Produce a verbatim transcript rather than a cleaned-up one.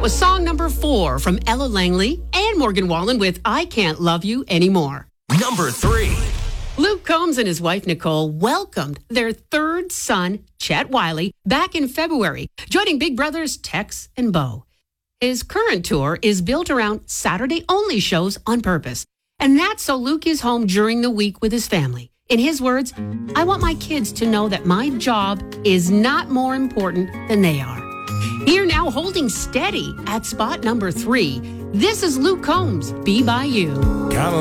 That was song number four from Ella Langley and Morgan Wallen with I Can't Love You Anymore. Number three. Luke Combs and his wife Nicole welcomed their third son, Chet Wiley, back in February, joining big brothers Tex and Bo. His current tour is built around Saturday-only shows on purpose. And that's so Luke is home during the week with his family. In his words, I want my kids to know that my job is not more important than they are. Here now, holding steady at spot number three, this is Luke Combs, Be By You. Come on.